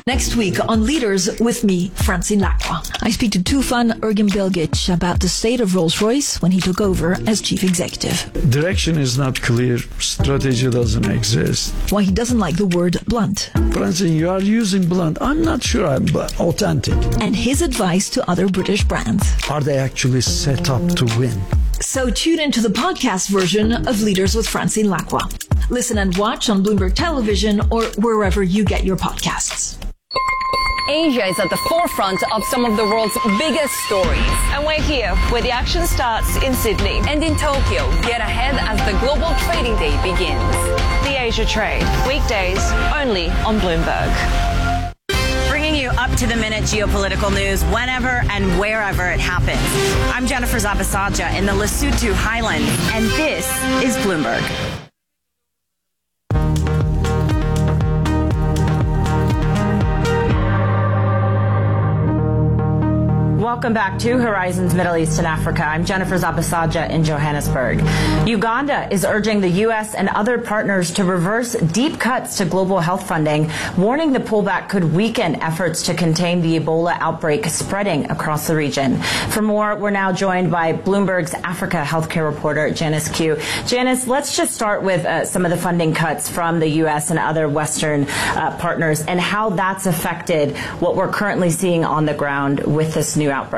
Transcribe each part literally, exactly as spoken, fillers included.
Next week on Leaders with me, Francine Lacqua. I speak to Tufan Erginbilgic about the state of Rolls-Royce when he took over as chief executive. Direction is not clear. Strategy doesn't exist. Why he doesn't like the word blunt. Francine, you are using blunt. I'm not sure I'm authentic. And his advice to other British brands. Are they actually set up to win? So tune into the podcast version of Leaders with Francine Lacqua. Listen and watch on Bloomberg Television or wherever you get your podcasts. Asia is at the forefront of some of the world's biggest stories. And we're here, where the action starts in Sydney. And in Tokyo, get ahead as the global trading day begins. The Asia Trade, weekdays only on Bloomberg. Bringing you up-to-the-minute geopolitical news whenever and wherever it happens. I'm Jennifer Zabasaja in the Lesotho Highlands, and this is Bloomberg. Welcome back to Horizons Middle East and Africa. I'm Jennifer Zabasaja in Johannesburg. Uganda is urging the U S and other partners to reverse deep cuts to global health funding, warning the pullback could weaken efforts to contain the Ebola outbreak spreading across the region. For more, we're now joined by Bloomberg's Africa healthcare reporter, Janice Q. Janice, let's just start with uh, some of the funding cuts from the U S and other Western uh, partners and how that's affected what we're currently seeing on the ground with this new outbreak.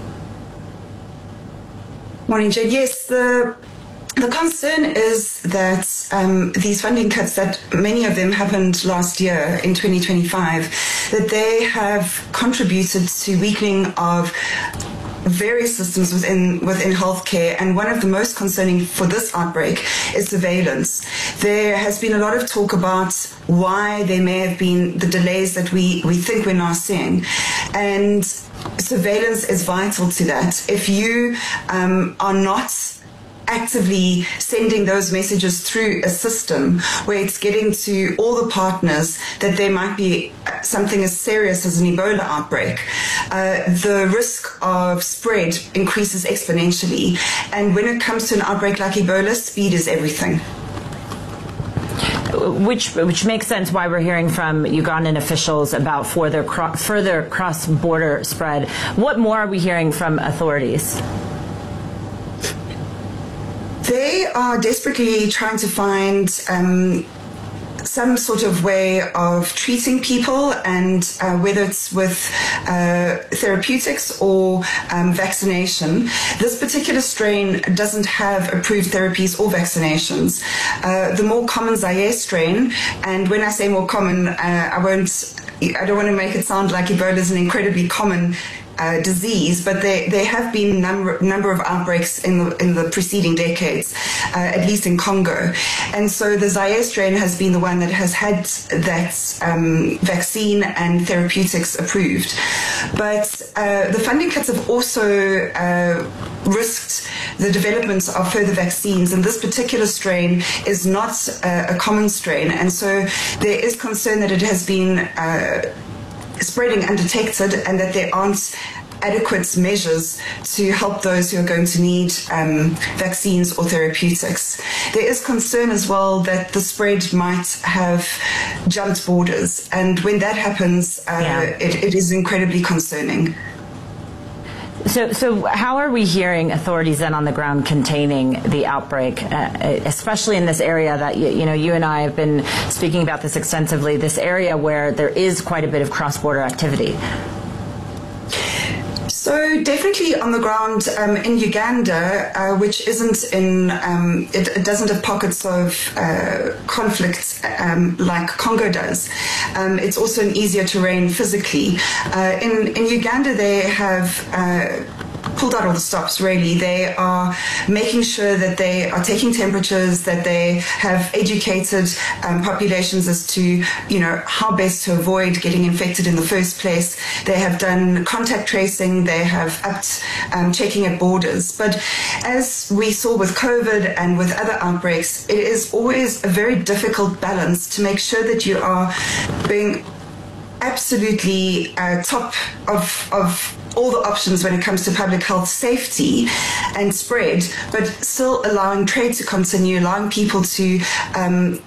Morning, Jade. Yes, the the concern is that um, these funding cuts, that many of them happened last year in twenty twenty-five, that they have contributed to weakening of various systems within within healthcare, and one of the most concerning for this outbreak is surveillance. There has been a lot of talk about why there may have been the delays that we, we think we're now seeing, and surveillance is vital to that. If you um, are not actively sending those messages through a system where it's getting to all the partners that there might be something as serious as an Ebola outbreak, uh, the risk of spread increases exponentially. And when it comes to an outbreak like Ebola, speed is everything. Which which makes sense why we're hearing from Ugandan officials about further cro- further cross-border spread. What more are we hearing from authorities? They are desperately trying to find um, some sort of way of treating people, and uh, whether it's with uh, therapeutics or um, vaccination. This particular strain doesn't have approved therapies or vaccinations. Uh, the more common Zaire strain, and when I say more common, uh, I won't, I don't want to make it sound like Ebola is an incredibly common Uh, disease, but there, there have been number number of outbreaks in the in the preceding decades, uh, at least in Congo, and so the Zaire strain has been the one that has had that um, vaccine and therapeutics approved. But uh, the funding cuts have also uh, risked the development of further vaccines, and this particular strain is not uh, a common strain, and so there is concern that it has been Uh, spreading undetected, and that there aren't adequate measures to help those who are going to need um, vaccines or therapeutics. There is concern as well that the spread might have jumped borders, and when that happens, uh, yeah. it, it is incredibly concerning. So, so how are we hearing authorities then on the ground containing the outbreak, uh, especially in this area that, you, you know, you and I have been speaking about this extensively, this area where there is quite a bit of cross-border activity? So definitely on the ground um, in Uganda, uh, which isn't in, um, it, it doesn't have pockets of uh, conflict um, like Congo does. Um, it's also an easier terrain physically. Uh, in, in Uganda, they have uh, pulled out all the stops, really. They are making sure that they are taking temperatures, that they have educated um, populations as to, you know, how best to avoid getting infected in the first place. They have done contact tracing. They have upped um, checking at borders. But as we saw with COVID and with other outbreaks, it is always a very difficult balance to make sure that you are being absolutely uh, top of of all the options when it comes to public health safety and spread, but still allowing trade to continue, allowing people to um,